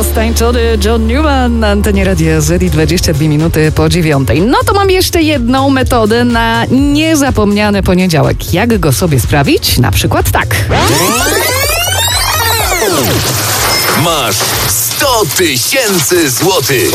Roztańczony John Newman na antenie Radia Z i 22 minuty po 9. No to mam jeszcze jedną metodę na niezapomniany poniedziałek. Jak go sobie sprawić? Na przykład tak. Masz 100 000 złotych.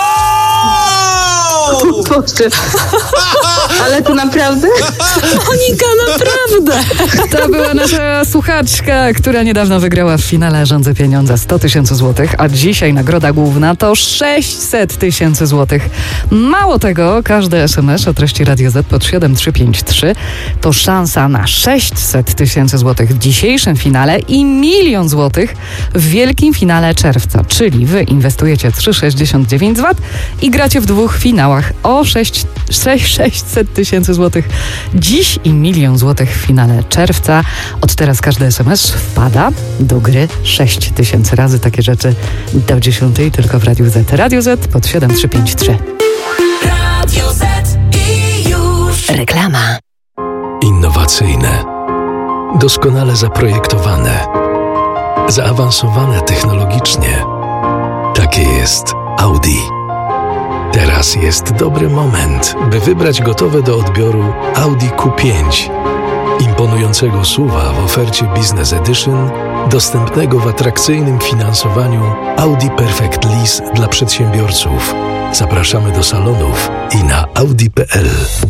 Boże. Ale to naprawdę? Monika, naprawdę! To była nasza słuchaczka, która niedawno wygrała w finale Rządzę Pieniądza 100 000 złotych, a dzisiaj nagroda główna to 600 000 złotych. Mało tego, każdy SMS o treści Radio Z pod 7353 to szansa na 600 000 złotych w dzisiejszym finale i 1 000 000 złotych w wielkim finale czerwca. Czyli wy inwestujecie 3,69 zł i gracie w dwóch finałach o 600 000 złotych dziś i 1 000 000 złotych w finale czerwca. Od teraz każdy SMS wpada do gry 6 000 razy. Takie rzeczy do 10 tylko w Radiu Z. Radio Z pod 7353. Radio Z i już. Reklama. Innowacyjne, doskonale zaprojektowane, zaawansowane technologicznie. Takie jest Audi. Teraz jest dobry moment, by wybrać gotowe do odbioru Audi Q5. Imponującego SUV-a w ofercie Business Edition, dostępnego w atrakcyjnym finansowaniu Audi Perfect Lease dla przedsiębiorców. Zapraszamy do salonów i na audi.pl.